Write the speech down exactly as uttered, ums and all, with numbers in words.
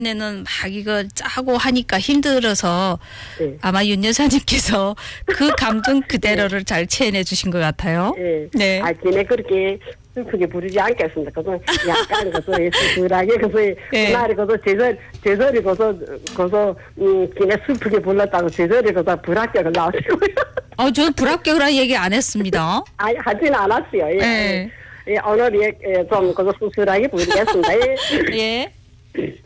내는 막 이거 짜고 하니까 힘들어서 네. 아마 윤 여사님께서 그 감정 그대로를 잘 체현해 주신 것 같아요. 예. 네. 아, 걔네 그렇게 슬프게 부르지 않겠습니다. 그래서 약간 그래서 슬프하게 그래서 예. 그날이 그래서 제절 제절이 그래서 그래서 음 걔네 슬프게 불렀다고 제절이 그래서 불합격을 나오시고요. 어, 저 불합격이라는 얘기 안 했습니다. 아니 하지는 않았어요. 예. 예. 예, 오늘 예, 예, 좀 그래서 수술하게 부르겠습니다. 예. 예.